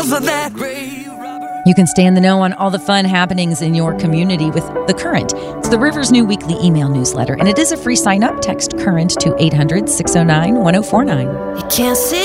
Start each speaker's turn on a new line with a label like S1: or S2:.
S1: You can stay in the know on all the fun happenings in your community with The Current. It's the River's new weekly email newsletter, and it is a free sign-up. Text CURRENT to 800-609-1049.
S2: You can't see